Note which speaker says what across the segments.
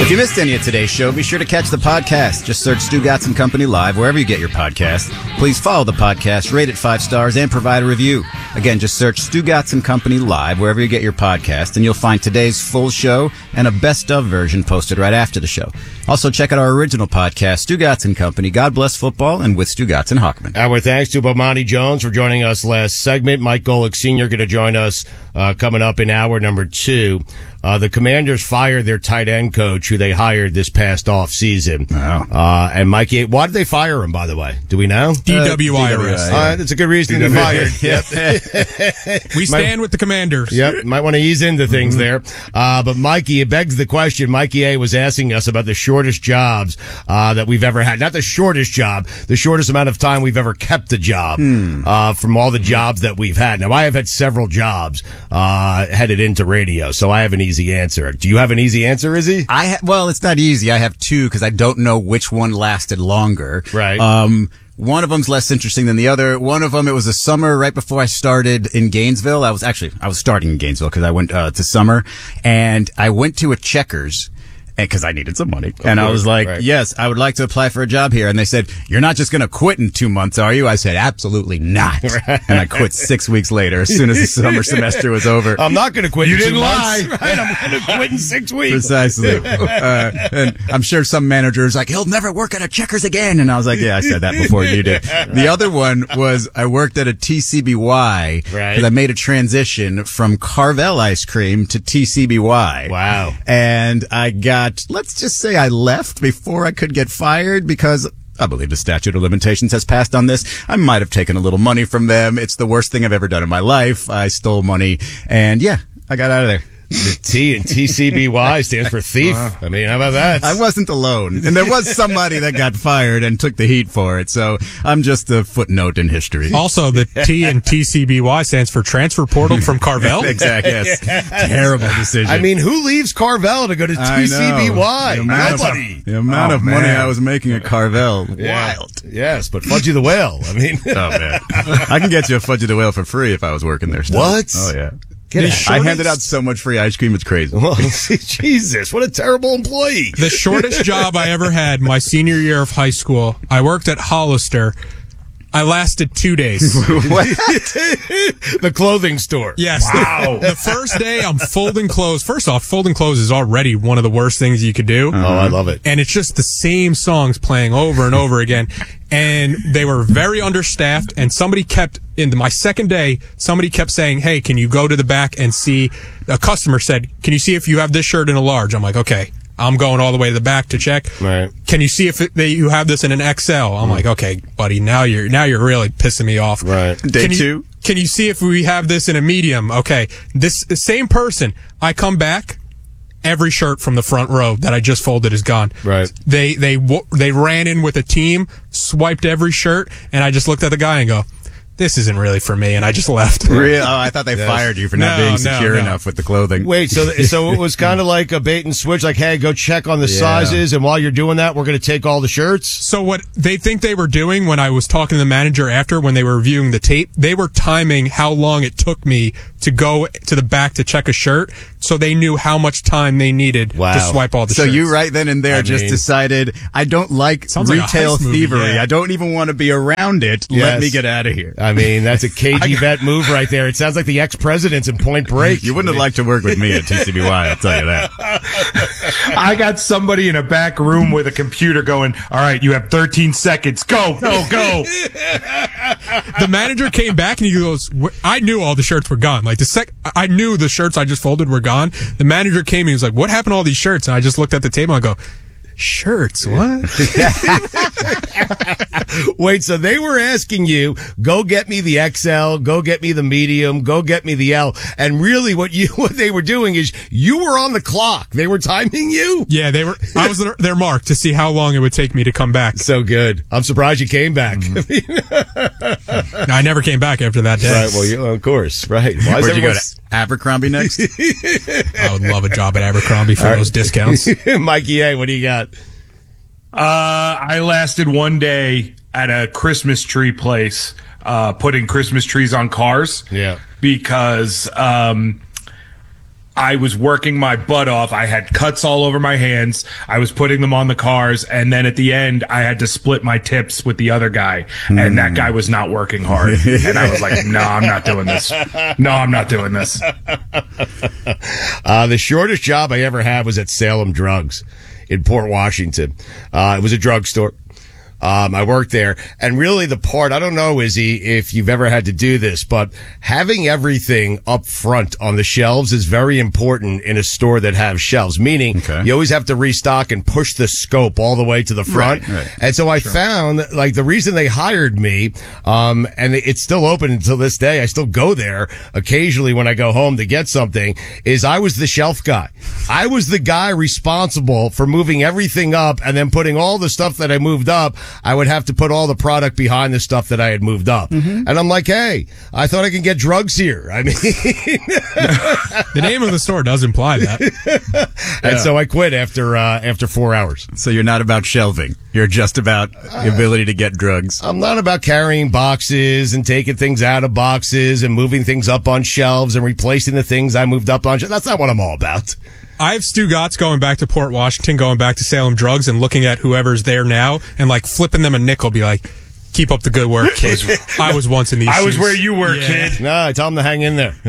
Speaker 1: If you missed any of today's show, be sure to catch the podcast. Just search Stu Gatz & Company Live wherever you get your podcast. Please follow the podcast, rate it 5 stars, and provide a review. Again, just search Stu Gatz & Company Live wherever you get your podcast, and you'll find today's full show and a best-of version posted right after the show. Also, check out our original podcast, Stu Gatz & Company, God Bless Football, and with Stu Gatz and Hockman.
Speaker 2: Our thanks to Bomani Jones for joining us last segment. Mike Golick Sr. going to join us coming up in hour number 2. The Commanders fired their tight end coach who they hired this past off season.
Speaker 1: Wow.
Speaker 2: And Mikey, why did they fire him, by the way? Do we know?
Speaker 3: DWI arrest.
Speaker 2: That's a good reason to be fired.
Speaker 1: Yep.
Speaker 3: We stand with the Commanders.
Speaker 2: Yep. Might want to ease into things there. But Mikey, it begs the question. Mikey A was asking us about the shortest jobs that we've ever had. Not the shortest job, the shortest amount of time we've ever kept a job from all the jobs that we've had. Now, I have had several jobs headed into radio, so I have an easy answer. Do you have an easy answer, Izzy?
Speaker 1: Well, it's not easy. I have 2 because I don't know which one lasted longer.
Speaker 2: Right.
Speaker 1: One of them's less interesting than the other. One of them, it was a summer right before I started in Gainesville. I was starting in Gainesville because I went to summer, and I went to a Checkers because I needed some money. And I was like, yes, I would like to apply for a job here. And they said, you're not just going to quit in 2 months, are you? I said, absolutely not. And I quit 6 weeks later as soon as the summer semester was over.
Speaker 2: I'm not going to quit in 2 months.
Speaker 3: You didn't lie.
Speaker 2: Right, I'm going to quit in 6 weeks.
Speaker 1: Precisely. And I'm sure some manager's like, he'll never work at a Checkers again. And I was like, yeah, I said that before you did. The other one was I worked at a TCBY because I made a transition from Carvel ice cream to TCBY.
Speaker 2: Wow.
Speaker 1: And I got, let's just say I left before I could get fired because I believe the statute of limitations has passed on this. I might have taken a little money from them. It's the worst thing I've ever done in my life. I stole money and yeah, I got out of there.
Speaker 2: The T in TCBY stands for thief. I mean, how about that?
Speaker 1: I wasn't alone. And there was somebody that got fired and took the heat for it. So I'm just a footnote in history.
Speaker 3: Also, the T in TCBY stands for transfer portal from Carvel.
Speaker 1: Exactly. Yes. Terrible decision.
Speaker 2: I mean, who leaves Carvel to go to TCBY? Nobody.
Speaker 1: The amount of money I was making at Carvel.
Speaker 2: Yeah.
Speaker 1: Wild.
Speaker 2: Yes, but Fudgy the Whale. I mean.
Speaker 1: Oh, man. I can get you a Fudgy the Whale for free if I was working there still.
Speaker 2: What?
Speaker 1: Oh, yeah.
Speaker 2: I
Speaker 1: handed out so much free ice cream, it's crazy.
Speaker 2: Well, Jesus, what a terrible employee.
Speaker 3: The shortest job I ever had, my senior year of high school, I worked at Hollister. I lasted 2 days.
Speaker 1: What?
Speaker 2: The clothing store.
Speaker 3: Yes. Wow. The first day I'm folding clothes. First off, folding clothes is already one of the worst things you could do.
Speaker 2: Oh, I love it.
Speaker 3: And it's just the same songs playing over and over again. And they were very understaffed. And somebody kept, in my second day, somebody kept saying, hey, can you go to the back and see? A customer said, can you see if you have this shirt in a large? I'm like, okay. I'm going all the way to the back to check.
Speaker 2: Right.
Speaker 3: Can you see if you have this in an XL? I'm like, okay, buddy, now you're really pissing me off.
Speaker 2: Right.
Speaker 1: Day 2.
Speaker 3: Can you see if we have this in a medium? Okay. The same person. I come back. Every shirt from the front row that I just folded is gone.
Speaker 2: Right.
Speaker 3: They ran in with a team, swiped every shirt, and I just looked at the guy and go, this isn't really for me, and I just left.
Speaker 1: Really? Oh, I thought they fired you for not being secure enough with the clothing.
Speaker 2: Wait, so it was kind of like a bait and switch, like, hey, go check on the sizes, and while you're doing that, we're going to take all the shirts?
Speaker 3: So what they think they were doing when I was talking to the manager after, when they were reviewing the tape, they were timing how long it took me to go to the back to check a shirt, so they knew how much time they needed to swipe all the shirts.
Speaker 1: So you right then and there decided, I don't like retail thievery.
Speaker 3: Yeah.
Speaker 1: I don't even want to be around it.
Speaker 2: Yes.
Speaker 1: Let me get out of here.
Speaker 2: I mean, that's a cagey vet move right there. It sounds like the ex-presidents in Point Break.
Speaker 1: You wouldn't have liked to work with me at TCBY, I'll tell you that.
Speaker 4: I got somebody in a back room with a computer going, all right, you have 13 seconds. Go.
Speaker 3: The manager came back and he goes, I knew all the shirts were gone. Like I knew the shirts I just folded were gone. The manager came and he was like, what happened to all these shirts? And I just looked at the table and I go, shirts, what?
Speaker 2: Wait, so they were asking you, go get me the XL, go get me the medium, go get me the L. And really what they were doing is you were on the clock. They were timing you.
Speaker 3: Yeah, I was their mark to see how long it would take me to come back.
Speaker 2: So good. I'm surprised you came back.
Speaker 3: I never came back after that day.
Speaker 2: Right, well, of course, right.
Speaker 1: Where'd you go to Abercrombie next?
Speaker 3: I would love a job at Abercrombie for those discounts.
Speaker 2: Mikey A, what do you got?
Speaker 4: I lasted 1 day at a Christmas tree place, putting Christmas trees on cars.
Speaker 2: Yeah.
Speaker 4: Because, I was working my butt off. I had cuts all over my hands. I was putting them on the cars. And then at the end, I had to split my tips with the other guy. And that guy was not working hard. And I was like, no, I'm not doing this. No, I'm not doing this.
Speaker 2: The shortest job I ever had was at Salem Drugs in Port Washington. It was a drugstore. I worked there, and really the part, I don't know, Izzy, if you've ever had to do this, but having everything up front on the shelves is very important in a store that has shelves, meaning you always have to restock and push the scope all the way to the front. Right. And so I found, like, the reason they hired me, and it's still open until this day, I still go there occasionally when I go home to get something, is I was the shelf guy. I was the guy responsible for moving everything up and then putting all the stuff that I moved up. I would have to put all the product behind the stuff that I had moved up. And I'm like, hey, I thought I could get drugs here. I mean,
Speaker 3: the name of the store does imply that.
Speaker 2: And so I quit after 4 hours.
Speaker 1: So you're not about shelving. You're just about the ability to get drugs.
Speaker 2: I'm not about carrying boxes and taking things out of boxes and moving things up on shelves and replacing the things I moved up on. That's not what I'm all about.
Speaker 3: I have Stu Gotts going back to Port Washington, going back to Salem Drugs, and looking at whoever's there now and like flipping them a nickel, be like, keep up the good work, kid. I was once in these shoes.
Speaker 4: I was where you were, kid.
Speaker 2: No, I tell them to hang in there.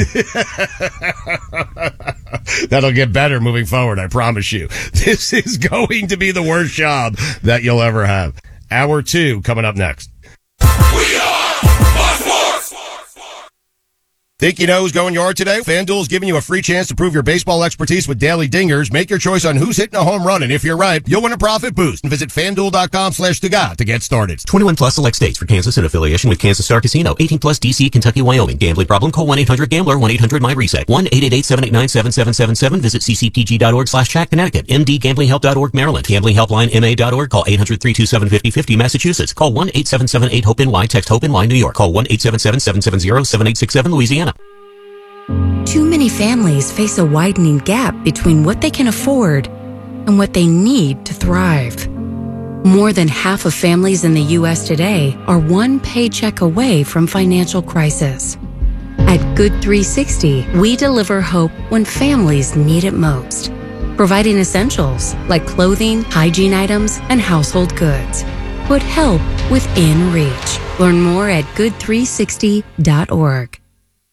Speaker 2: That'll get better moving forward, I promise you. This is going to be the worst job that you'll ever have. Hour 2 coming up next.
Speaker 5: We are Fox Sports.
Speaker 2: Think you know who's going yard today? FanDuel's giving you a free chance to prove your baseball expertise with daily dingers. Make your choice on who's hitting a home run, and if you're right, you'll win a profit boost. Visit FanDuel.com/Tagat to get started.
Speaker 6: 21 plus select states. For Kansas in affiliation with Kansas Star Casino. 18 plus DC, Kentucky, Wyoming. Gambling problem? Call 1-800-GAMBLER. 1-800-MyReset. 1-888-789-7777. Visit ccpg.org/chat. Connecticut. MDGamblingHelp.org, Maryland. GamblingHelpline.ma.org. Call 800-327-5050, Massachusetts. Call 1-877-8-HOPE-NY. Text HOPE-NY, New York. Call 1-877-770-7867, Louisiana.
Speaker 7: Too many families face a widening gap between what they can afford and what they need to thrive. More than half of families in the U.S. today are one paycheck away from financial crisis. At Good 360, we deliver hope when families need it most, providing essentials like clothing, hygiene items, and household goods. Put help within reach. Learn more at good360.org.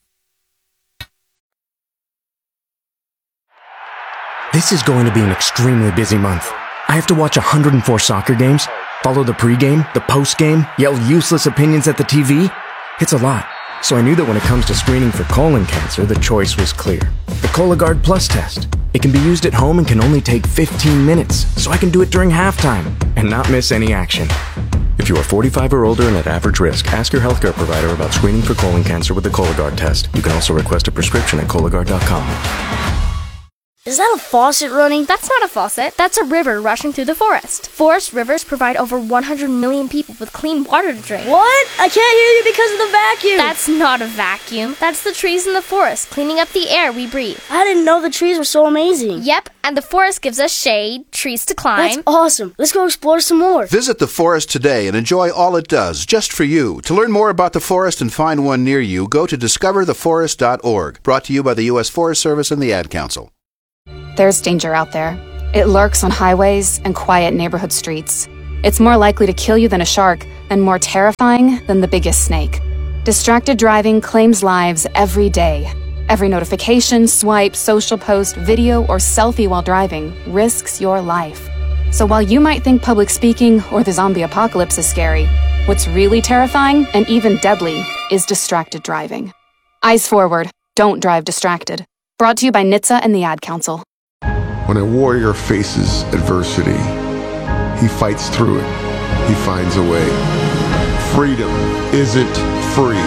Speaker 8: This is going to be an extremely busy month. I have to watch 104 soccer games, follow the pregame, the postgame, yell useless opinions at the TV. It's a lot. So I knew that when it comes to screening for colon cancer, the choice was clear. The Cologuard Plus test. It can be used at home and can only take 15 minutes, so I can do it during halftime and not miss any action. If you are 45 or older and at average risk, ask your healthcare provider about screening for colon cancer with the Cologuard test. You can also request a prescription at Cologuard.com.
Speaker 9: Is that a faucet running?
Speaker 10: That's not a faucet. That's a river rushing through the forest. Forest rivers provide over 100 million people with clean water to drink.
Speaker 9: What? I can't hear you because of the vacuum.
Speaker 10: That's not a vacuum. That's the trees in the forest cleaning up the air we breathe.
Speaker 9: I didn't know the trees were so amazing.
Speaker 10: Yep, and the forest gives us shade, trees to climb.
Speaker 9: That's awesome. Let's go explore some more.
Speaker 11: Visit the forest today and enjoy all it does, just for you. To learn more about the forest and find one near you, go to discovertheforest.org. Brought to you by the U.S. Forest Service and the Ad Council.
Speaker 12: There's danger out there. It lurks on highways and quiet neighborhood streets. It's more likely to kill you than a shark and more terrifying than the biggest snake. Distracted driving claims lives every day. Every notification, swipe, social post, video, or selfie while driving risks your life. So while you might think public speaking or the zombie apocalypse is scary, what's really terrifying and even deadly is distracted driving. Eyes forward. Don't drive distracted. Brought to you by NHTSA and the Ad Council.
Speaker 13: When a warrior faces adversity, he fights through it. He finds a way. Freedom isn't free.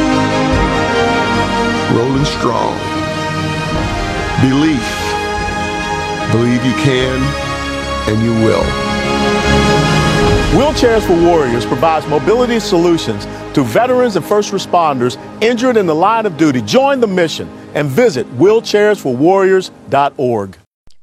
Speaker 13: Rolling strong. Belief. Believe you can, and you will.
Speaker 14: Wheelchairs for Warriors provides mobility solutions to veterans and first responders injured in the line of duty. Join the mission and visit wheelchairsforwarriors.org.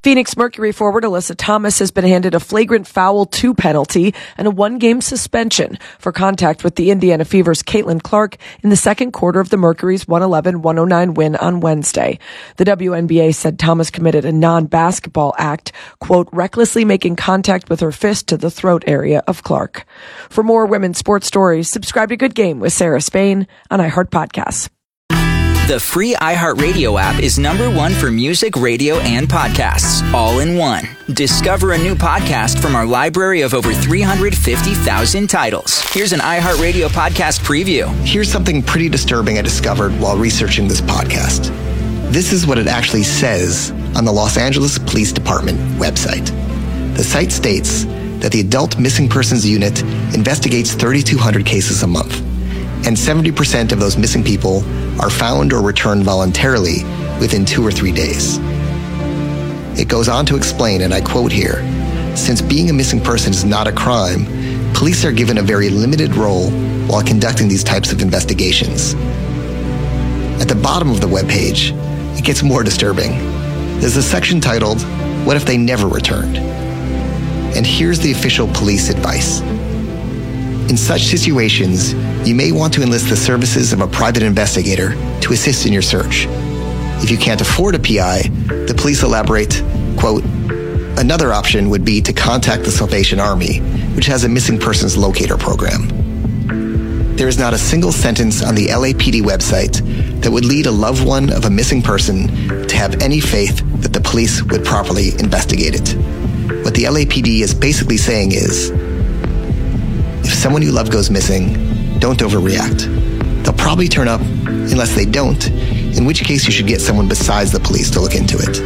Speaker 15: Phoenix Mercury forward Alyssa Thomas has been handed a flagrant foul 2 penalty and a 1-game suspension for contact with the Indiana Fever's Caitlin Clark in the second quarter of the Mercury's 111-109 win on Wednesday. The WNBA said Thomas committed a non-basketball act, quote, recklessly making contact with her fist to the throat area of Clark. For more women's sports stories, subscribe to Good Game with Sarah Spain on iHeart Podcasts.
Speaker 16: The free iHeartRadio app is #1 for music, radio, and podcasts, all in one. Discover a new podcast from our library of over 350,000 titles. Here's an iHeartRadio podcast preview.
Speaker 17: Here's something pretty disturbing I discovered while researching this podcast. This is what it actually says on the Los Angeles Police Department website. The site states that the Adult Missing Persons Unit investigates 3,200 cases a month, and 70% of those missing people are found or returned voluntarily within 2 or 3 days. It goes on to explain, and I quote here, since being a missing person is not a crime, police are given a very limited role while conducting these types of investigations. At the bottom of the webpage, it gets more disturbing. There's a section titled, What If They Never Returned? And here's the official police advice. In such situations, you may want to enlist the services of a private investigator to assist in your search. If you can't afford a PI, the police elaborate, quote, another option would be to contact the Salvation Army, which has a missing persons locator program. There is not a single sentence on the LAPD website that would lead a loved one of a missing person to have any faith that the police would properly investigate it. What the LAPD is basically saying is, if someone you love goes missing, don't overreact. They'll probably turn up unless they don't, in which case you should get someone besides the police to look into it.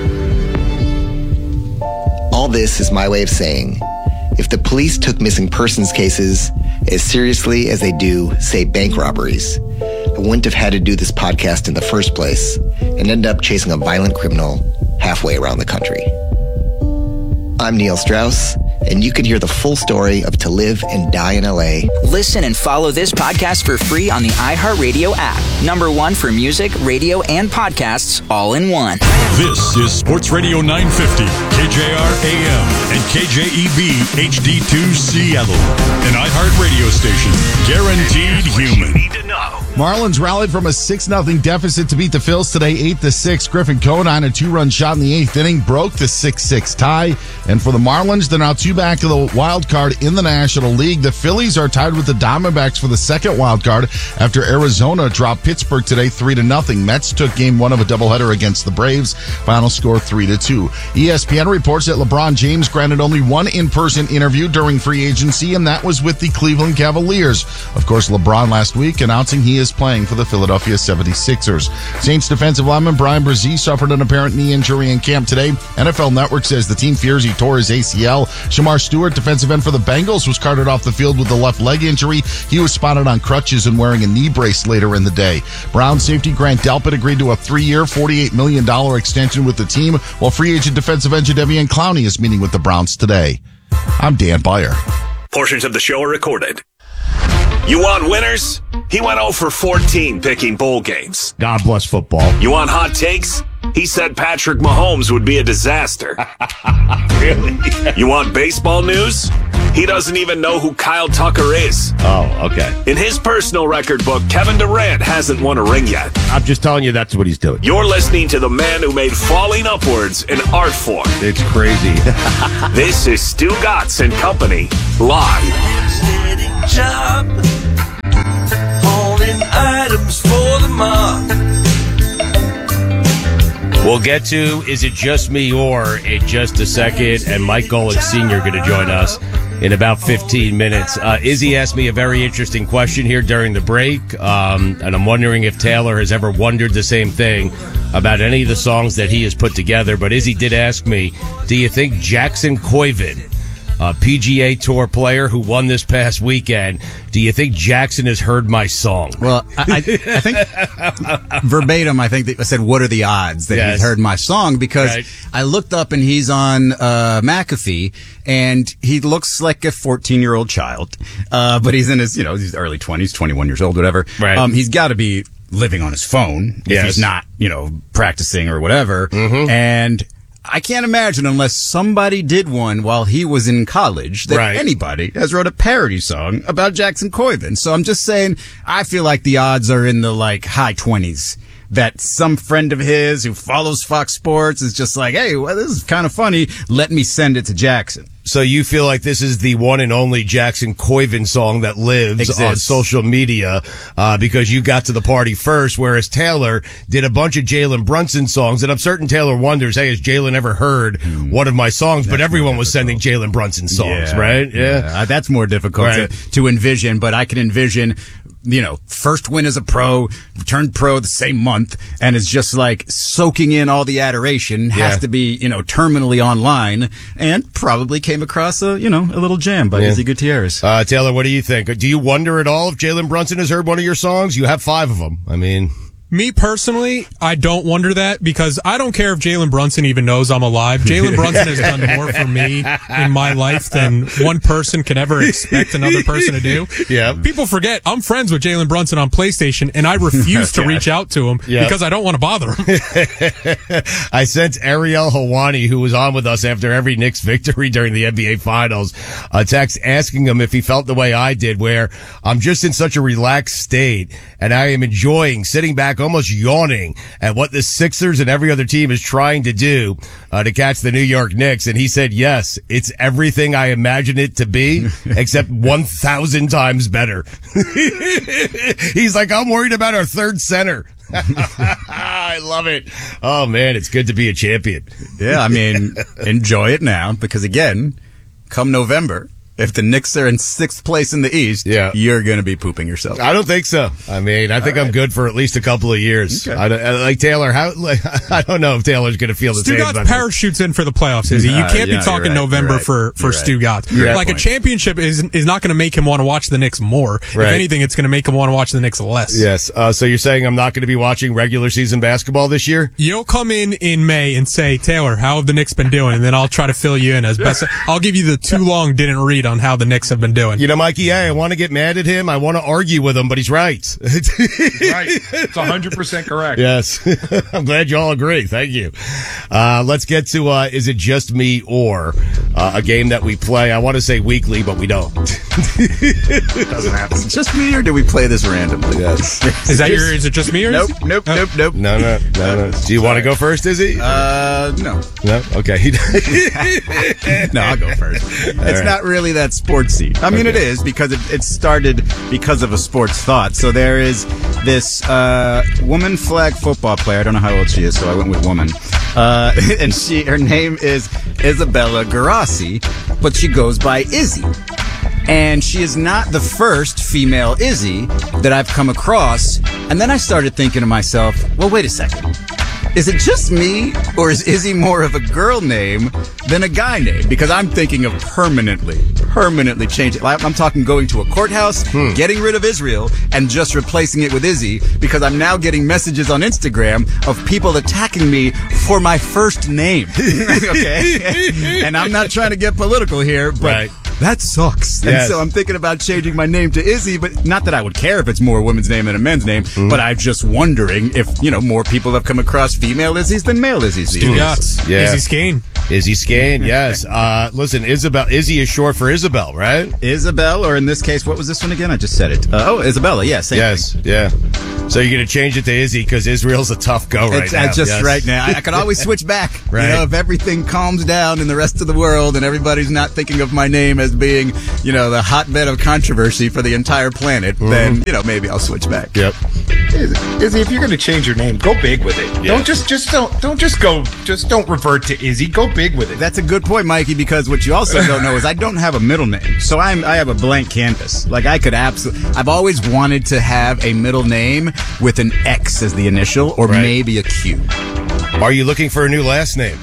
Speaker 17: All this is my way of saying, if the police took missing persons cases as seriously as they do, say, bank robberies, I wouldn't have had to do this podcast in the first place and end up chasing a violent criminal halfway around the country. I'm Neil Strauss, and you can hear the full story of To Live and Die in LA.
Speaker 16: Listen and follow this podcast for free on the iHeartRadio app. #1 for music, radio, and podcasts, all in one.
Speaker 18: This is Sports Radio 950, KJR AM and KJEB HD2 Seattle, an iHeartRadio station, guaranteed human.
Speaker 19: Marlins rallied from a 6-0 deficit to beat the Phils today, 8-6. Griffin Conine, a 2-run shot in the 8th inning, broke the 6-6 tie. And for the Marlins, they're now 2 back to the wild card in the National League. The Phillies are tied with the Diamondbacks for the second wild card after Arizona dropped Pittsburgh today 3-0. Mets took game 1 of a doubleheader against the Braves. Final score 3-2. ESPN reports that LeBron James granted only one in-person interview during free agency, and that was with the Cleveland Cavaliers. Of course, LeBron last week announcing he is playing for the Philadelphia 76ers. Saints defensive lineman Brian Brzee suffered an apparent knee injury in camp today. NFL Network says the team fears he tore his ACL. Shamar Stewart, defensive end for the Bengals, was carted off the field with a left leg injury. He was spotted on crutches and wearing a knee brace later in the day. Brown safety Grant Delpit agreed to a 3-year, $48 million extension with the team, while free agent defensive end Jadeveon Clowney is meeting with the Browns today. I'm Dan Beyer.
Speaker 20: Portions of the show are recorded. You want winners? He went 0 for 14 picking bowl games.
Speaker 2: God bless football.
Speaker 20: You want hot takes? He said Patrick Mahomes would be a disaster.
Speaker 2: Really?
Speaker 20: You want baseball news? He doesn't even know who Kyle Tucker is.
Speaker 2: Oh, okay.
Speaker 20: In his personal record book, Kevin Durant hasn't won a ring yet.
Speaker 2: I'm just telling you that's what he's doing.
Speaker 20: You're listening to the man who made falling upwards an art form.
Speaker 2: It's crazy.
Speaker 20: This is Stu Gatz and Company, live.
Speaker 5: Job, holding items for the mob.
Speaker 2: We'll get to Is It Just Me Or in just a second, and Mike Golick Sr. going to join us in about 15 minutes. Izzy asked me a very interesting question here during the break, and I'm wondering if Taylor has ever wondered the same thing about any of the songs that he has put together. But Izzy did ask me, do you think Jackson Koivin, a PGA Tour player who won this past weekend, do you think Jackson has heard my song?
Speaker 1: Well, I think verbatim, I think I said, what are the odds that he's heard my song? Because I looked up and he's on McAfee, and he looks like a 14-year-old child. But he's in his, his early 20s, 21 years old, whatever.
Speaker 2: Right.
Speaker 1: He's got to be living on his phone if he's not, practicing or whatever.
Speaker 2: Mm-hmm.
Speaker 1: And I can't imagine unless somebody did one while he was in college that anybody has wrote a parody song about Jackson Coyven. So I'm just saying, I feel like the odds are in the high 20s that some friend of his who follows Fox Sports is just like, hey, well, this is kind of funny. Let me send it to Jackson.
Speaker 2: So you feel like this is the one and only Jackson Coyven song that lives on social media because you got to the party first, whereas Taylor did a bunch of Jalen Brunson songs, and I'm certain Taylor wonders, hey, has Jalen ever heard one of my songs? But everyone was sending Jalen Brunson songs, right? Yeah.
Speaker 1: That's more difficult to envision, but I can envision, first win as a pro, turned pro the same month, and is just soaking in all the adoration, has to be, terminally online, and probably came across a little jam by Izzy Gutierrez.
Speaker 2: Taylor, what do you think? Do you wonder at all if Jalen Brunson has heard one of your songs? You have 5 of them. I mean...
Speaker 3: Me personally, I don't wonder that because I don't care if Jalen Brunson even knows I'm alive. Jalen Brunson has done more for me in my life than one person can ever expect another person to do.
Speaker 2: Yeah.
Speaker 3: People forget I'm friends with Jalen Brunson on PlayStation, and I refuse to reach out to him because I don't want to bother him.
Speaker 2: I sent Ariel Hawani, who was on with us after every Knicks victory during the NBA Finals, a text asking him if he felt the way I did, where I'm just in such a relaxed state, and I am enjoying sitting back almost yawning at what the Sixers and every other team is trying to do to catch the New York Knicks. And he said, yes, it's everything I imagine it to be, except 1,000 times better. He's like, I'm worried about our third center. I love it. Oh, man, it's good to be a champion.
Speaker 1: Yeah, I mean, enjoy it now because, again, come November, if the Knicks are in 6th place in the East, you're going to be pooping yourself.
Speaker 2: I don't think so. I mean, I think I'm good for at least a couple of years. Okay. Like Taylor, I don't know if Taylor's going to feel the same.
Speaker 3: Stugatz parachutes in for the playoffs, Izzy. You can't be talking November for Stugatz. Like a championship is not going to make him want to watch the Knicks more. If anything, it's going to make him want to watch the Knicks less.
Speaker 2: Yes. So you're saying I'm not going to be watching regular season basketball this year?
Speaker 3: You'll come in May and say, Taylor, how have the Knicks been doing? And then I'll try to fill you in as best. I'll give you the too long didn't read on how the Knicks have been doing.
Speaker 2: Mikey, I want to get mad at him. I want to argue with him, but he's right.
Speaker 4: Right. It's 100% correct.
Speaker 2: Yes. I'm glad you all agree. Thank you. Let's get to, Is It Just Me or a game that we play. I want to say weekly, but we don't.
Speaker 1: It doesn't happen. Is it just me or do we play this randomly?
Speaker 2: Yes.
Speaker 3: Is it just me or
Speaker 1: Nope.
Speaker 2: No. Do you want to go first, Izzy?
Speaker 1: No.
Speaker 2: No? Okay.
Speaker 1: No, I'll go first. It's not really that sportsy. I mean, it is because it started because of a sports thought. So there is this woman flag football player. I don't know how old she is, so I went with woman. And her name is Isabella Garassi, but she goes by Izzy. And she is not the first female Izzy that I've come across. And then I started thinking to myself, well, wait a second. Is it just me, or is Izzy more of a girl name than a guy name? Because I'm thinking of permanently changing. I'm talking going to a courthouse, getting rid of Israel, and just replacing it with Izzy, because I'm now getting messages on Instagram of people attacking me for my first name. Okay? And I'm not trying to get political here, but that sucks. Yes. And so I'm thinking about changing my name to Izzy, but not that I would care if it's more a woman's name than a men's name, but I'm just wondering if, more people have come across female Izzy's than male Izzy's.
Speaker 3: Stugatz.
Speaker 2: Yeah.
Speaker 3: Izzy Skane.
Speaker 2: Izzy Skane, yes. Listen, Izzy is short for Isabel, right?
Speaker 1: Isabel, or in this case, what was this one again? I just said it. Isabella, yes.
Speaker 2: Yeah. So you're going to change it to Izzy because Israel's a tough go right now.
Speaker 1: Right now. I could always switch back.
Speaker 2: Right.
Speaker 1: If everything calms down in the rest of the world and everybody's not thinking of my name as being, the hotbed of controversy for the entire planet, then, maybe I'll switch back.
Speaker 2: Yep.
Speaker 4: Izzy, if you're going to change your name, go big with it. Yeah. Don't revert to Izzy. Go big with it.
Speaker 1: That's a good point, Mikey, because what you also don't know is I don't have a middle name. So I have a blank canvas. Like I could I've always wanted to have a middle name with an X as the initial or maybe a Q.
Speaker 2: Are you looking for a new last name?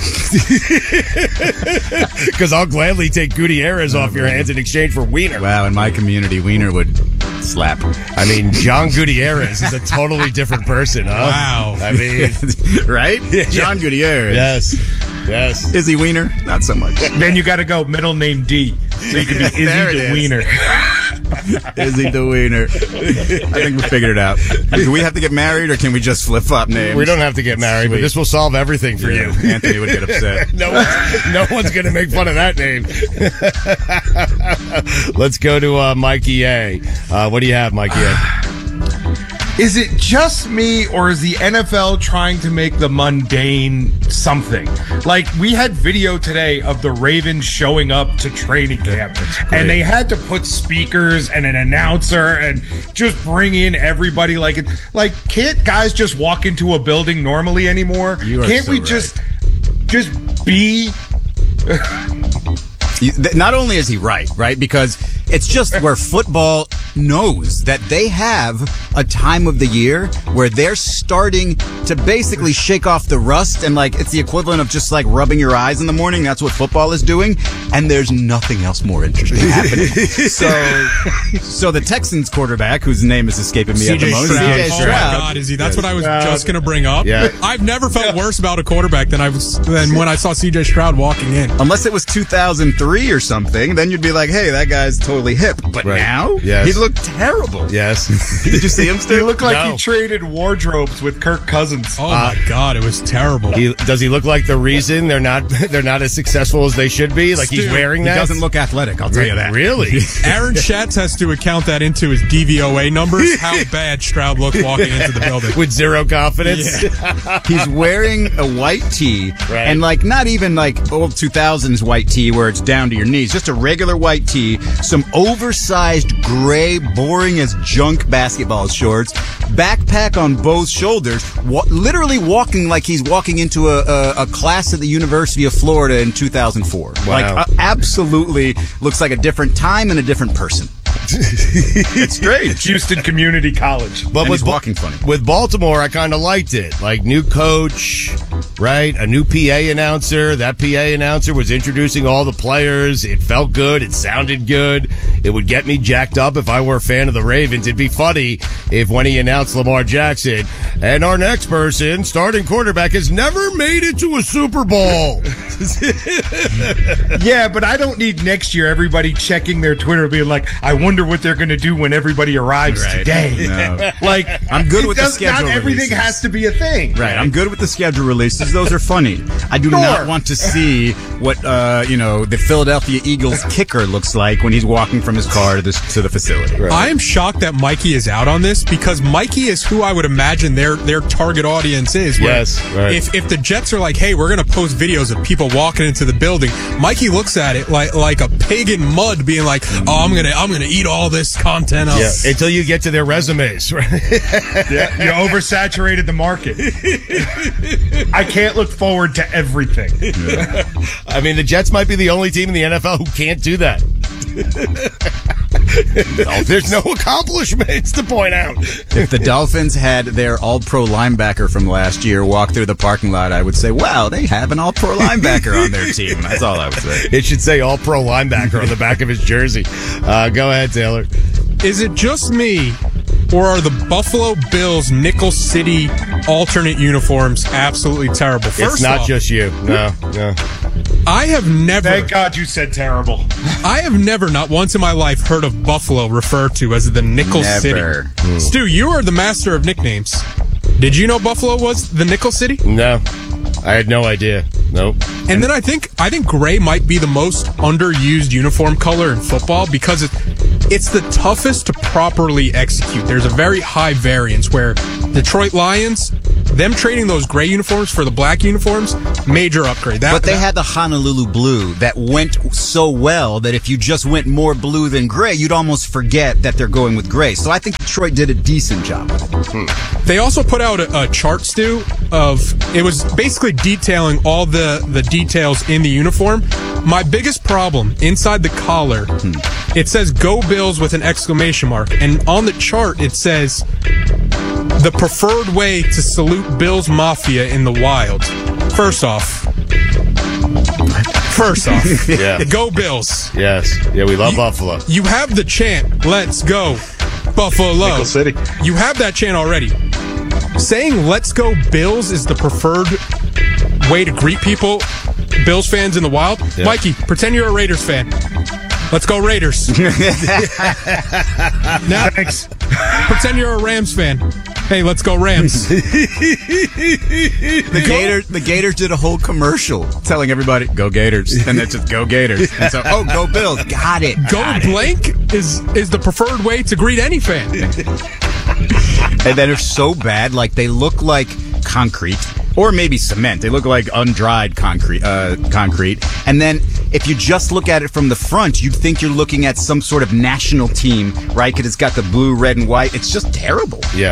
Speaker 2: Because I'll gladly take Gutierrez off your hands in exchange for Wiener.
Speaker 1: Wow, in my community, Wiener would slap.
Speaker 2: I mean, John Gutierrez is a totally different person, huh?
Speaker 3: Wow.
Speaker 2: I mean,
Speaker 1: right? John Gutierrez.
Speaker 2: Yes.
Speaker 1: Izzy Wiener? Not so much.
Speaker 4: Then you got to go middle name D, so you can be Izzy to Wiener.
Speaker 1: Izzy the Wiener. I think we figured it out. Do we have to get married, or can we just flip-flop names?
Speaker 2: We don't have to get married, but this will solve everything for you.
Speaker 1: Anthony would get upset.
Speaker 2: No one's going to make fun of that name. Let's go to Mikey A. What do you have, Mikey A?
Speaker 4: Is it just me, or is the NFL trying to make the mundane something? Like, we had video today of the Ravens showing up to training camp, and they had to put speakers and an announcer and just bring in everybody. Like, can't guys just walk into a building normally anymore? Can't we just be...
Speaker 1: Not only is he right? Because it's just where football knows that they have a time of the year where they're starting to basically shake off the rust, and like it's the equivalent of just like rubbing your eyes in the morning. That's what football is doing, and there's nothing else more interesting happening. So the Texans quarterback, whose name is escaping me at the moment,
Speaker 3: CJ Stroud. Oh my God, Izzy, that's what I was just going to bring up.
Speaker 1: Yeah.
Speaker 3: I've never felt worse about a quarterback than when I saw CJ Stroud walking in.
Speaker 1: Unless it was 2003 or something, then you'd be like, hey, that guy's totally hip. But now, he looked terrible.
Speaker 2: Yes.
Speaker 1: Did you see him still?
Speaker 4: He looked like he traded wardrobes with Kirk Cousins.
Speaker 3: Oh my God, it was terrible.
Speaker 2: Does he look like the reason they're not as successful as they should be? Like he's wearing that?
Speaker 1: He doesn't look athletic, I'll tell you that.
Speaker 2: Really?
Speaker 3: Aaron Schatz has to account that into his DVOA numbers, how bad Stroud looked walking into the building.
Speaker 2: With zero confidence?
Speaker 1: Yeah. He's wearing a white tee, and like not even like old 2000s white tee where it's down to your knees, just a regular white tee, some oversized gray, boring as junk basketball shorts, backpack on both shoulders, literally walking like he's walking into a class at the University of Florida in 2004.
Speaker 2: Wow.
Speaker 1: Like absolutely looks like a different time and a different person. It's strange.
Speaker 4: Houston Community College.
Speaker 2: But
Speaker 1: he's walking funny.
Speaker 2: With Baltimore, I kind of liked it. Like new coach, right? A new PA announcer. That PA announcer was introducing all the players. It felt good. It sounded good. It would get me jacked up if I were a fan of the Ravens. It'd be funny if when he announced Lamar Jackson, and our next person, starting quarterback, has never made it to a Super Bowl.
Speaker 4: Yeah, but I don't need next year everybody checking their Twitter being like, I wonder what they're going to do when everybody arrives today.
Speaker 1: No.
Speaker 4: Like,
Speaker 1: I'm good with the schedule
Speaker 4: Not everything
Speaker 1: releases.
Speaker 4: has to be a thing.
Speaker 1: Right, I'm good with the schedule releases. Those are funny. I do not want to see what the Philadelphia Eagles kicker looks like when he's walking from his car to the facility.
Speaker 3: I am shocked that Mikey is out on this because Mikey is who I would imagine their target audience is.
Speaker 2: Yes, right.
Speaker 3: If the Jets are like, hey, we're going to post videos of people walking into the building, Mikey looks at it like a pagan mud, being like, oh, I'm gonna eat all this content up.
Speaker 2: Yeah, until you get to their resumes, right?
Speaker 4: Yeah, you oversaturated the market. I can't look forward to everything.
Speaker 2: Yeah. I mean, the Jets might be the only team in the NFL who can't do that. There's no accomplishments to point out.
Speaker 1: If the Dolphins had their all-pro linebacker from last year walk through the parking lot, I would say, wow, they have an all-pro linebacker on their team. That's all I would say.
Speaker 2: It should say all-pro linebacker on the back of his jersey. Go ahead, Taylor.
Speaker 3: Is it just me, or are the Buffalo Bills Nickel City alternate uniforms absolutely terrible?
Speaker 2: It's not just you. No.
Speaker 3: I have never...
Speaker 4: Thank God you said terrible.
Speaker 3: I have never, not once in my life, heard of Buffalo referred to as the Nickel City. Stu, you are the master of nicknames. Did you know Buffalo was the Nickel City?
Speaker 2: No. I had no idea. Nope.
Speaker 3: And then I think gray might be the most underused uniform color in football because it's the toughest to properly execute. There's a very high variance where Detroit Lions, them trading those gray uniforms for the black uniforms, major upgrade.
Speaker 1: But they had the Honolulu blue that went so well that if you just went more blue than gray, you'd almost forget that they're going with gray. So I think Detroit did a decent job with it.
Speaker 3: They also put out a chart, Stu, it was basically detailing all the details in the uniform. My biggest problem, inside the collar, it says Go Bills with an exclamation mark. And on the chart, it says the preferred way to salute Bills Mafia in the wild. First off,
Speaker 2: yeah.
Speaker 3: Go Bills.
Speaker 2: Yes. Yeah, we love Buffalo.
Speaker 3: You have the chant, let's go, Buffalo.
Speaker 2: Nickel City.
Speaker 3: You have that chant already. Saying let's go Bills is the preferred way to greet people, Bills fans in the wild.
Speaker 2: Yeah.
Speaker 3: Mikey, pretend you're a Raiders fan. Let's go Raiders. Now,
Speaker 4: Thanks.
Speaker 3: pretend you're a Rams fan. Hey, let's go Rams.
Speaker 1: The Gators did a whole commercial telling everybody, go Gators. And then just go Gators. And so, go Bills. Got it.
Speaker 3: Go blank is the preferred way to greet any fan.
Speaker 1: And then they're so bad, like they look like concrete or maybe cement. They look like undried concrete. And then if you just look at it from the front, you'd think you're looking at some sort of national team, right? Because it's got the blue, red, and white. It's just terrible.
Speaker 2: Yeah.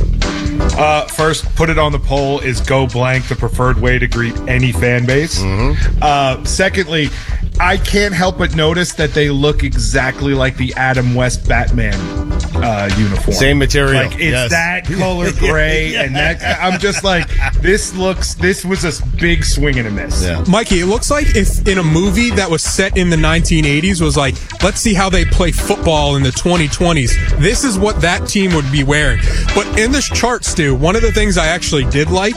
Speaker 4: First, put it on the poll. Is go blank the preferred way to greet any fan base? Secondly, I can't help but notice that they look exactly like the Adam West Batman uniform.
Speaker 2: Same material.
Speaker 4: Like it's that color gray, and that I'm just like, this was a big swing and a miss.
Speaker 2: Yeah.
Speaker 3: Mikey, it looks like if in a movie that was set in the 1980s was like, let's see how they play football in the 2020s. This is what that team would be wearing. But in this chart, Stu, one of the things I actually did like,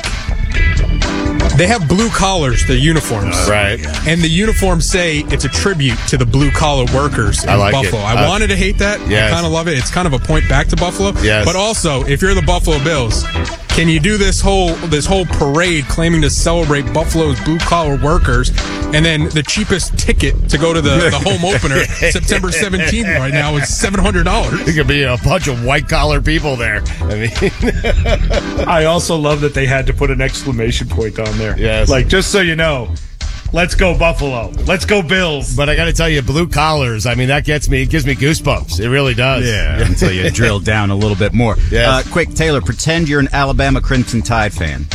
Speaker 3: they have blue collars, the uniforms.
Speaker 2: Right.
Speaker 3: And the uniforms say it's a tribute to the blue collar workers in
Speaker 2: I like
Speaker 3: Buffalo.
Speaker 2: it.
Speaker 3: I wanted to hate that.
Speaker 2: Yes.
Speaker 3: I kind of love it. It's kind of a point back to Buffalo.
Speaker 2: Yes.
Speaker 3: But also, if you're the Buffalo Bills, can you do this whole parade claiming to celebrate Buffalo's blue collar workers, and then the cheapest ticket to go to the home opener September 17th right now is $700?
Speaker 2: It could be a bunch of white collar people there. I mean,
Speaker 4: I also love that they had to put an exclamation point on there.
Speaker 2: Yes.
Speaker 4: Like, just so you know, let's go Buffalo. Let's go Bills.
Speaker 2: but I got to tell you, blue collars, I mean, that gives me goosebumps. It really does.
Speaker 1: Yeah, until you drill down a little bit more.
Speaker 2: Yes.
Speaker 1: Quick, Taylor, pretend you're an Alabama Crimson Tide fan.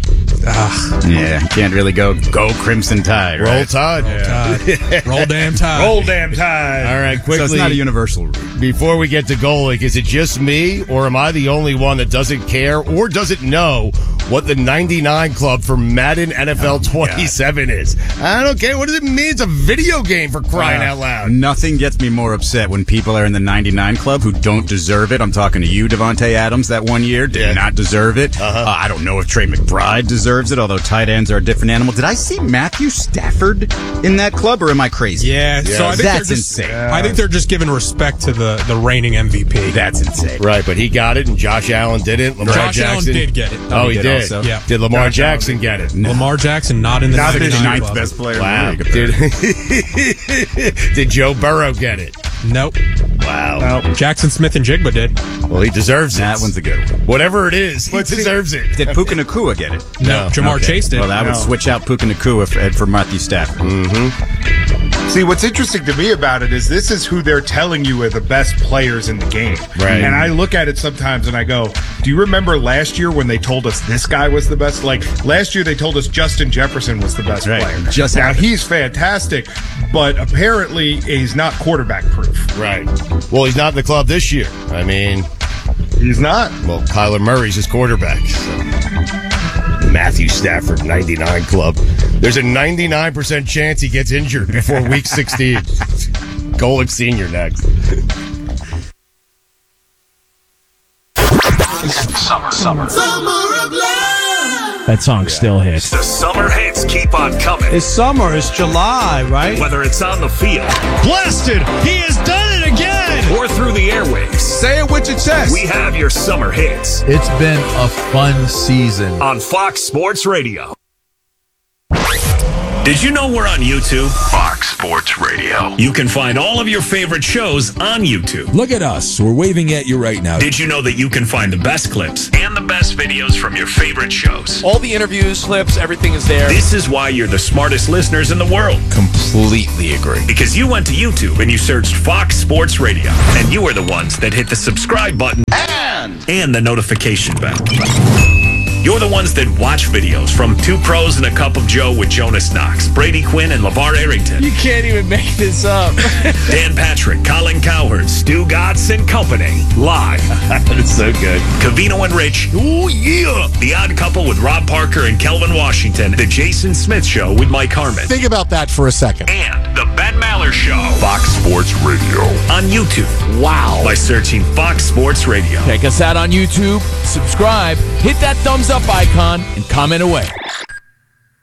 Speaker 1: Yeah, can't really go Crimson Tide, right?
Speaker 2: Roll Tide.
Speaker 3: Roll damn Tide.
Speaker 4: Roll damn Tide.
Speaker 2: All right, quickly.
Speaker 1: So it's not a universal rule.
Speaker 2: Before we get to Golick, is it just me, or am I the only one that doesn't care or doesn't know what the 99 Club for Madden NFL 27 is? I don't care. What does it mean? It's a video game, for crying out loud.
Speaker 1: Nothing gets me more upset when people are in the 99 Club who don't deserve it. I'm talking to you, Devontae Adams, that one year. Did not deserve it. I don't know if Trey McBride deserves it, although tight ends are a different animal. Did I see Matthew Stafford in that club, or am I crazy?
Speaker 3: Yeah, so I think
Speaker 1: That's
Speaker 3: they're just,
Speaker 1: insane.
Speaker 3: I think they're just giving respect to the reigning MVP.
Speaker 1: That's insane.
Speaker 2: Right, but he got it, and Josh Allen didn't. Lamar
Speaker 3: Josh Allen
Speaker 2: Jackson
Speaker 3: did get it.
Speaker 2: Oh, he did.
Speaker 1: Also.
Speaker 3: Yeah.
Speaker 2: Did Lamar
Speaker 4: Josh
Speaker 2: Jackson get it?
Speaker 3: Lamar Jackson not in the
Speaker 4: Not this
Speaker 3: 99
Speaker 1: Ninth
Speaker 3: club.
Speaker 1: best player
Speaker 2: Wow.
Speaker 1: in the league.
Speaker 2: Did Joe Burrow get it?
Speaker 3: Nope.
Speaker 2: Wow.
Speaker 3: Jackson Smith and Jigba did.
Speaker 2: Well, he deserves it.
Speaker 1: That one's a good one.
Speaker 2: Whatever it is, he deserves it.
Speaker 1: Did Puka Nacua get it?
Speaker 3: No. Jamar Chase did.
Speaker 1: Well, I would switch out Puka Nacua for Matthew Stafford.
Speaker 4: See, what's interesting to me about it is this is who they're telling you are the best players in the game.
Speaker 2: Right.
Speaker 4: And I look at it sometimes and I go, do you remember last year when they told us this guy was the best? Like, last year they told us Justin Jefferson was the best player. Now, he's fantastic, but apparently he's not quarterback proof.
Speaker 2: Right. Well, he's not in the club this year. I mean,
Speaker 4: he's not.
Speaker 2: Well, Kyler Murray's his quarterback. So. Matthew Stafford, 99 Club. There's a 99% chance he gets injured before week 16. Golick Sr. next.
Speaker 5: Summer of love.
Speaker 21: That song still hits.
Speaker 20: The summer hits keep on coming.
Speaker 21: It's summer. It's July, right?
Speaker 20: Whether it's on the field.
Speaker 21: Blasted! He has done it again!
Speaker 20: Or through the airwaves.
Speaker 21: Say it with your chest.
Speaker 20: We have your summer hits.
Speaker 21: It's been a fun season.
Speaker 20: On Fox Sports Radio. Did you know we're on YouTube? Fox Sports Radio. You can find all of your favorite shows on YouTube.
Speaker 21: Look at us. We're waving at you right now.
Speaker 20: Did you know that you can find the best clips and the best videos from your favorite shows?
Speaker 21: All the interviews, clips, everything is there.
Speaker 20: This is why you're the smartest listeners in the world.
Speaker 21: Completely agree.
Speaker 20: Because you went to YouTube and you searched Fox Sports Radio. And you are the ones that hit the subscribe button and the notification bell. You're the ones that watch videos from Two Pros and a Cup of Joe with Jonas Knox, Brady Quinn, and LeVar Arrington.
Speaker 21: You can't even make this up.
Speaker 20: Dan Patrick, Colin Cowherd, Stu Gatz and Company. Live.
Speaker 2: That is so good.
Speaker 20: Covino and Rich. Ooh, yeah. The Odd Couple with Rob Parker and Kelvin Washington. The Jason Smith Show with Mike Harmon.
Speaker 22: Think about that for a second.
Speaker 20: And the Ben Maller Show. Fox Sports Radio. On YouTube.
Speaker 21: Wow.
Speaker 20: By searching Fox Sports Radio.
Speaker 21: Check us out on YouTube. Subscribe. Hit that thumbs up icon and comment away.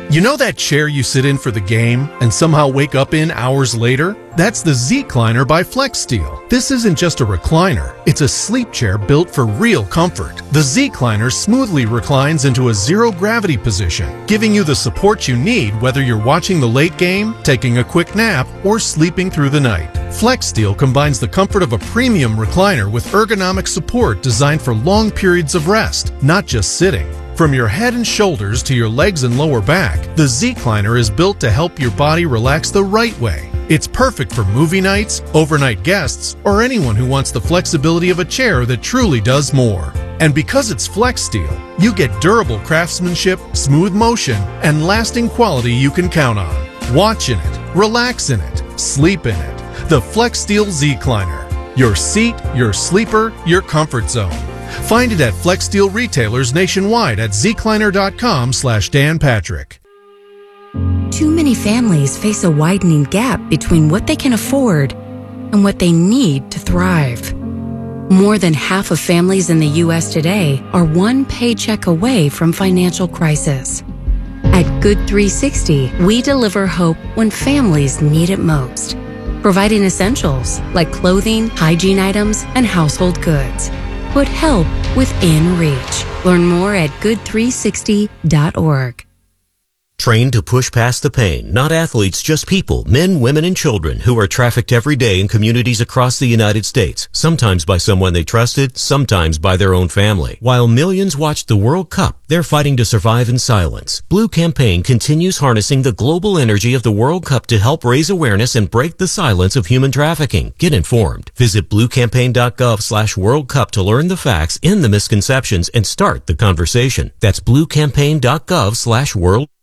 Speaker 6: You know that chair you sit in for the game and somehow wake up in hours later? That's the Z-Cliner by FlexSteel. This isn't just a recliner. It's a sleep chair built for real comfort. The Z-Cliner smoothly reclines into a zero-gravity position, giving you the support you need whether you're watching the late game, taking a quick nap, or sleeping through the night. FlexSteel combines the comfort of a premium recliner with ergonomic support designed for long periods of rest, not just sitting. From your head and shoulders to your legs and lower back, the Z-Cliner is built to help your body relax the right way. It's perfect for movie nights, overnight guests, or anyone who wants the flexibility of a chair that truly does more. And because it's FlexSteel, you get durable craftsmanship, smooth motion, and lasting quality you can count on. Watch in it, relax in it, sleep in it. The FlexSteel Z-Cliner. Your seat, your sleeper, your comfort zone. Find it at FlexSteel retailers nationwide at zcliner.com/Dan Patrick.
Speaker 7: Too many families face a widening gap between what they can afford and what they need to thrive. More than half of families in the U.S. today are one paycheck away from financial crisis. At Good 360, we deliver hope when families need it most, providing essentials like clothing, hygiene items, and household goods. Put help within reach. Learn more at good360.org.
Speaker 22: Trained to push past the pain, not athletes, just people, men, women, and children who are trafficked every day in communities across the United States, sometimes by someone they trusted, sometimes by their own family. While millions watch the World Cup, they're fighting to survive in silence. Blue Campaign continues harnessing the global energy of the World Cup to help raise awareness and break the silence of human trafficking. Get informed. Visit bluecampaign.gov/World Cup to learn the facts, end the misconceptions, and start the conversation. That's bluecampaign.gov/World.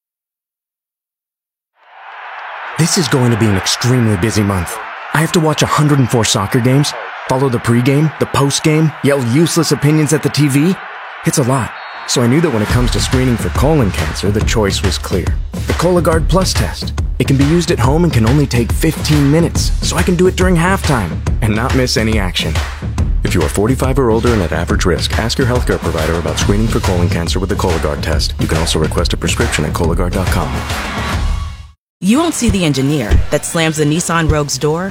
Speaker 8: This is going to be an extremely busy month. I have to watch 104 soccer games, follow the pregame, the postgame, yell useless opinions at the TV. It's a lot. So I knew that when it comes to screening for colon cancer, the choice was clear. The Cologuard Plus test. It can be used at home and can only take 15 minutes, so I can do it during halftime and not miss any action. If you are 45 or older and at average risk, ask your healthcare provider about screening for colon cancer with the Cologuard test. You can also request a prescription at Cologuard.com.
Speaker 23: You won't see the engineer that slams the Nissan Rogue's door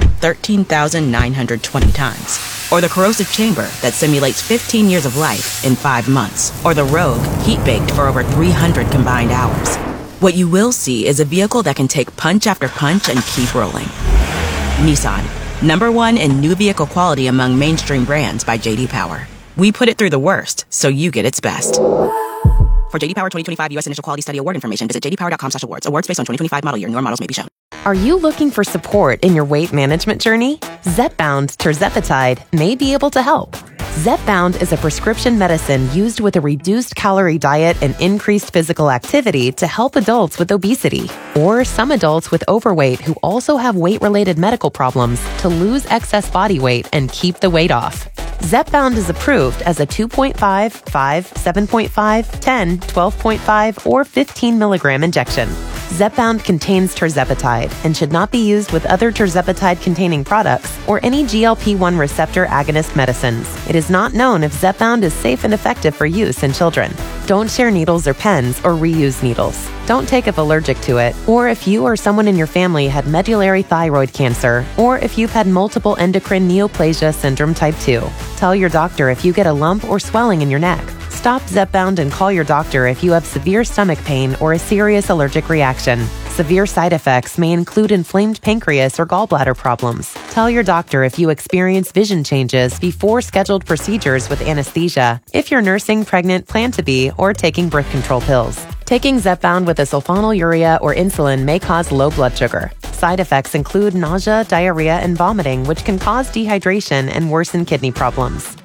Speaker 23: 13,920 times. Or the corrosive chamber that simulates 15 years of life in 5 months. Or the Rogue heat-baked for over 300 combined hours. What you will see is a vehicle that can take punch after punch and keep rolling. Nissan, #1 in new vehicle quality among mainstream brands by J.D. Power. We put it through the worst, so you get its best. For J.D. Power 2025 U.S. Initial Quality Study Award information, visit jdpower.com/awards. Awards based on 2025 model year. Newer models may be shown.
Speaker 24: Are you looking for support in your weight management journey? Zepbound tirzepatide may be able to help. Zepbound is a prescription medicine used with a reduced calorie diet and increased physical activity to help adults with obesity or some adults with overweight who also have weight-related medical problems to lose excess body weight and keep the weight off. Zepbound is approved as a 2.5, 5, 7.5, 10, 12.5, or 15 milligram injection. Zepbound contains tirzepatide and should not be used with other tirzepatide-containing products or any GLP-1 receptor agonist medicines. It is not known if Zepbound is safe and effective for use in children. Don't share needles or pens or reuse needles. Don't take if allergic to it, or if you or someone in your family had medullary thyroid cancer, or if you've had multiple endocrine neoplasia syndrome type 2. Tell your doctor if you get a lump or swelling in your neck. Stop Zepbound and call your doctor if you have severe stomach pain or a serious allergic reaction. Severe side effects may include inflamed pancreas or gallbladder problems. Tell your doctor if you experience vision changes before scheduled procedures with anesthesia, if you're nursing, pregnant, plan to be, or taking birth control pills. Taking Zepbound with a sulfonylurea or insulin may cause low blood sugar. Side effects include nausea, diarrhea, and vomiting, which can cause dehydration and worsen kidney problems.